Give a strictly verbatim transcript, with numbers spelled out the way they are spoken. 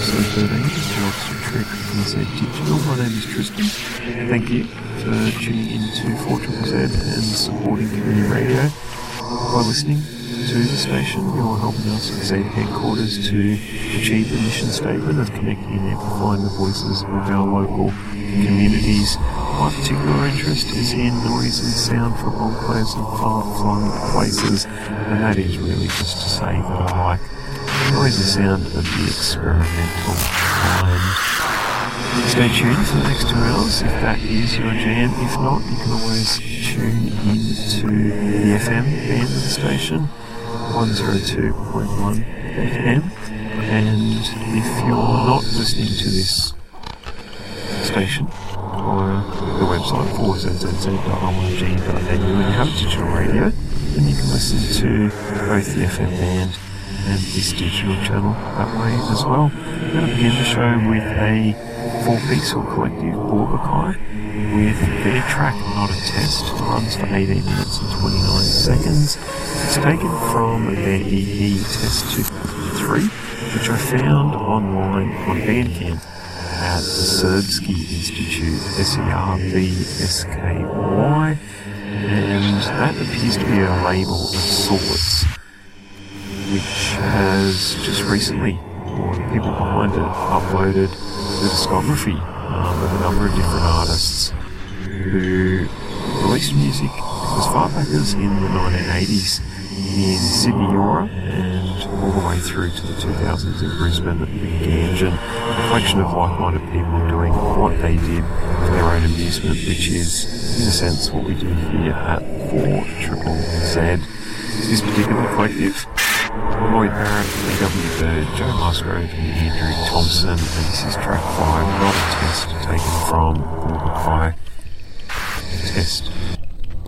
episode thirteen of the Orchestra Trek from Z Digital. My name is Tristan. Thank you for tuning into four Z Z and supporting community radio. By listening to the station, you're helping us at Z headquarters to achieve the mission statement of connecting and amplifying the voices of our local communities. My particular interest is in noise and sound from unpleasant, far-flung places, and that is really just to say that I like noise and sound of the experimental kind. Stay tuned for the next two hours if that is your jam. If not, you can always tune in to the F M band of the station, one oh two point one F M. And if you're not listening to this station via the website four z z z dot org dot a u and you have digital radio, then you can listen to both the F M band and this digital channel that way as well. I'm going to begin the show with a four-piece or collective Borbakai with their track Not a Test. It runs for eighteen minutes and twenty-nine seconds. It's taken from their E P Test two three, which I found online on Bandcamp at the Serbsky Institute, S E R B S K Y, and that appears to be a label of sorts, which has just recently, or the people behind it, uploaded the discography um, of a number of different artists who released music as far back as in the nineteen eighties in Sydney, Europe, and all the way through to the two thousands in Brisbane at the Big Ganj, and a collection of like-minded people doing what they did for their own amusement, which is, in a sense, what we do here at four Z Z. This particular collective, Lloyd Barrett, E W Bird, Joe Musgrove and Andrew Thompson, and this is track five, Not a Test, taken from Borbakai.